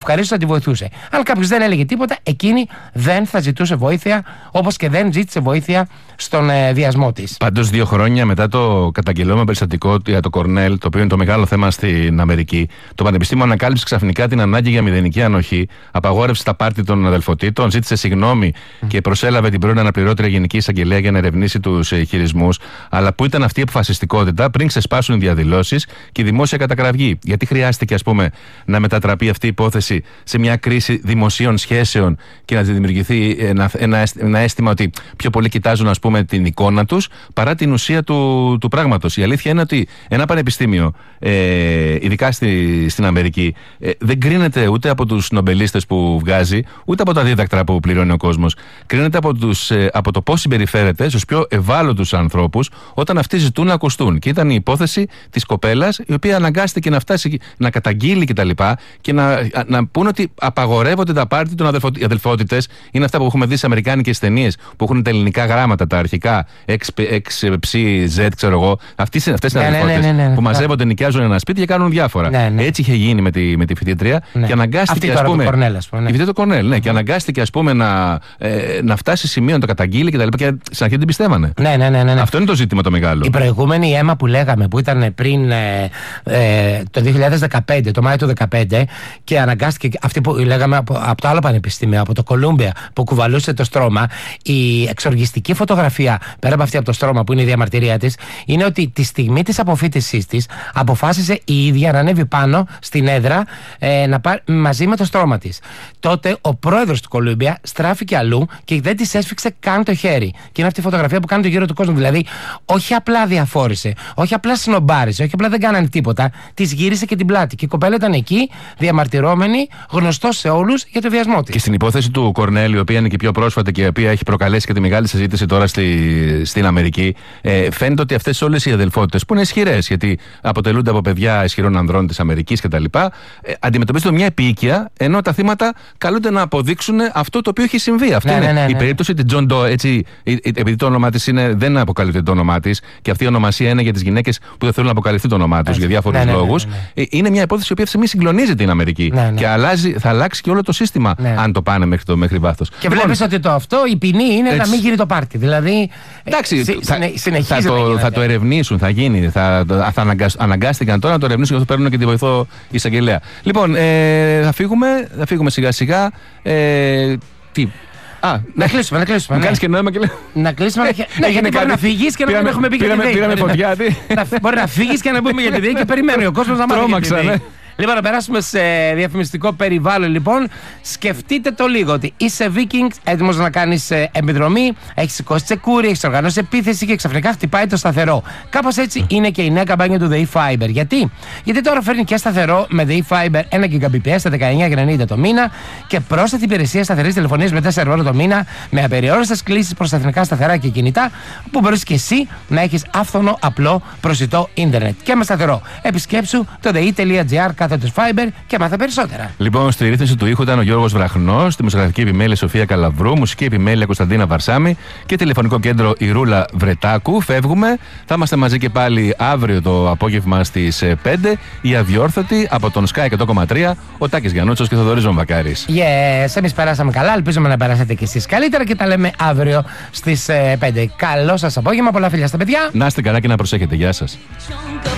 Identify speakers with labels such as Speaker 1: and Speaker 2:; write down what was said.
Speaker 1: ευχαρίστως θα τη βοηθούσε. Αν κάποιος δεν έλεγε τίποτα, εκείνη δεν θα ζητούσε βοήθεια, όπως και δεν ζήτησε βοήθεια στον βιασμό της.
Speaker 2: Πάντως, 2 χρόνια μετά το καταγγελόμενο περιστατικό για το Κορνέλ, το οποίο είναι το μεγάλο θέμα στην Αμερική, το Πανεπιστήμιο ανακάλυψε ξαφνικά την ανάγκη για μηδενική ανοχή, απαγόρευσε τα πάρτι των αδελφοτήτων, ζήτησε συγγνώμη και προσέλαβε την πρώην αναπληρώτρια Γενική Εισαγγελέα για να ερευνήσει τους χειρισμούς. Αλλά πού ήταν αυτή η αποφασιστικότητα πριν ξεσπάσουν οι διαδηλώσεις και η δημόσια κατακραυγή? Γιατί χρειάστηκε, ας πούμε, να μετατραπεί αυτή η υπόθεση σε μια κρίση δημοσίων σχέσεων και να δημιουργηθεί ένα αίσθημα ότι πιο πολλοί κοιτάζουν, ας πούμε, την εικόνα τους παρά την ουσία του πράγματος? Η αλήθεια είναι ότι ένα πανεπιστήμιο, ειδικά στην Αμερική, δεν κρίνεται ούτε από τους νομπελίστες που βγάζει, ούτε από τα δίδακτρα που πληρώνει ο κόσμος. Κρίνεται από το πώς συμπεριφέρεται στους πιο ευάλωτους ανθρώπους όταν αυτοί ζητούν να ακουστούν. Και ήταν η υπόθεση της κοπέλας, η οποία αναγκάστηκε να φτάσει να καταγγείλει κτλ. Και να πούνε ότι απαγορεύονται τα πάρτι των αδελφότητες. Είναι αυτά που έχουμε δει σε αμερικάνικες ταινίες που έχουν τα ελληνικά γράμματα, τα αρχικά XZ, ξέρω εγώ. Αυτές είναι αδελφότητες που μαζεύονται, νοικιάζουν ένα σπίτι και κάνουν διάφορα. Έτσι είχε γίνει με τη φοιτήτρια και αναγκάστηκε, ας πούμε. Η φοιτήτρια του Κορνέλ, και αναγκάστηκε, ας πούμε, να φτάσει σε σημείο να το καταγγείλει κτλ. Και στην αρχή δεν την πιστεύανε.
Speaker 1: Ναι.
Speaker 2: Αυτό είναι το ζήτημα το μεγάλο.
Speaker 1: Η προηγούμενη αίμα που λέγαμε, που ήταν πριν το 2015, το Μάιο του 2015, και αναγκάστηκε αυτή που λέγαμε από το άλλο πανεπιστήμιο, από το Κολούμπια, που κουβαλούσε το στρώμα. Η εξοργιστική φωτογραφία, πέρα από αυτή από το στρώμα που είναι η διαμαρτυρία της, είναι ότι τη στιγμή της αποφοίτησής της αποφάσισε η ίδια να ανέβει πάνω στην έδρα μαζί με το στρώμα της. Τότε ο πρόεδρος του Κολούμπια στράφηκε αλλού και δεν της έσφιξε καν το χέρι. Και είναι αυτή η φωτογραφία που κάνει το γύρο του κόσμου. Δηλαδή, όχι απλά διαφόρησε, όχι απλά σνομπάρισε, όχι απλά δεν κάνανε τίποτα, της γύρισε και την πλάτη. Και η κοπέλα ήταν εκεί, διαμαρτυρόμενη, γνωστός σε όλους για το βιασμό της.
Speaker 2: Και στην υπόθεση του Κορνέλ, η οποία είναι και πιο πρόσφατη και η οποία έχει προκαλέσει και τη μεγάλη συζήτηση τώρα στην Αμερική, φαίνεται ότι αυτές όλες οι αδελφότητες, που είναι ισχυρές, γιατί αποτελούνται από παιδιά ισχυρών ανδρών της Αμερικής κτλ., αντιμετωπίζονται μια επίοικια, ενώ τα θύματα καλούνται να αποδείξουν αυτό το οποίο έχει συμβεί. Αυτή είναι η περίπτωση της John Doe, έτσι, επειδή το όνομά της δεν αποκαλύπτει το όνομά της, και αυτή η ονομασία είναι για τις γυναίκες που δεν θέλουν να αποκαλυφθεί το όνομά τους για διάφορους λόγους. Είναι μια υπόθεση η οποία αυτή τη στιγμή συγκλονίζει την Αμερική. Και θα αλλάξει και όλο το σύστημα αν το πάνε μέχρι βάθος.
Speaker 1: Και βλέπεις ότι η ποινή είναι να μην γίνει το πάρτι. Δηλαδή.
Speaker 2: Εντάξει, θα το ερευνήσουν, θα γίνει. Θα αναγκάστηκαν τώρα να το ερευνήσουν και θα παίρνουν και τη βοηθό εισαγγελέα. Λοιπόν, θα φύγουμε σιγά-σιγά.
Speaker 1: Να κλείσουμε.
Speaker 2: Μου κάνεις και νόημα και λέω.
Speaker 1: Να κλείσουμε. Γιατί μπορεί να φύγεις και να μην έχουμε πει για τη ΔΕΗ.
Speaker 2: Πήραμε φωτιά.
Speaker 1: Μπορεί να φύγεις και να πούμε για τη ΔΕΗ και περιμένει ο κόσμος να μάθει για τη ΔΕΗ. Λοιπόν, να περάσουμε σε διαφημιστικό περιβάλλον. Λοιπόν, σκεφτείτε το λίγο ότι είσαι Vikings, έτοιμος να κάνεις επιδρομή, έχεις σηκώσει τσεκούρι, έχεις οργανώσει επίθεση και ξαφνικά χτυπάει το σταθερό. Κάπως έτσι είναι και η νέα καμπάνια του ΔΕΗ Fiber. Γιατί τώρα φέρνει και σταθερό με ΔΕΗ Fiber 1 Gbps στα 19,90 το μήνα και πρόσθετη υπηρεσία σταθερής τηλεφωνίας με 4 ευρώ το μήνα, με απεριόριστες κλήσεις προς τα εθνικά σταθερά και κινητά, που μπορείς και εσύ να έχεις άφθονο, απλό, προσιτό ίντερνετ και με σταθερό. Επισκέψου το dei.gr Fiber και μάθε περισσότερα.
Speaker 2: Λοιπόν, στη ρύθμιση του ήχου ήταν ο Γιώργος Βραχνός, στη μουσικογραφική επιμέλεια Σοφία Καλαβρού, μουσική επιμέλεια Κωνσταντίνα Βαρσάμι και τηλεφωνικό κέντρο η Ρούλα Βρετάκου. Φεύγουμε. Θα είμαστε μαζί και πάλι αύριο το απόγευμα στις 5. Η αδιόρθωτη από τον Sky 100,3, ο Τάκης Γιαννούτσος και ο Θοδωρής Βαμβακάρης.
Speaker 1: Yes, εμείς περάσαμε καλά. Ελπίζουμε να περάσετε κι εσείς καλύτερα και τα λέμε αύριο στις 5. Καλό σας απόγευμα, πολλά φιλιά στα παιδιά.
Speaker 2: Να είστε καλά και να προσέχετε. Γεια σας.